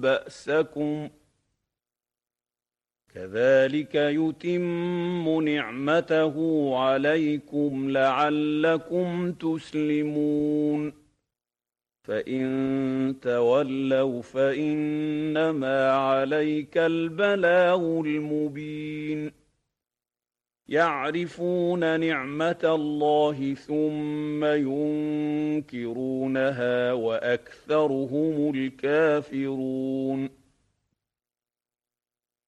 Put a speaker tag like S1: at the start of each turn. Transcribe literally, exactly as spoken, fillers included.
S1: بأسكم كذلك يتم نعمته عليكم لعلكم تسلمون فإن تولوا فإنما عليك البلاغ المبين يعرفون نعمة الله ثم ينكرونها وأكثرهم الكافرون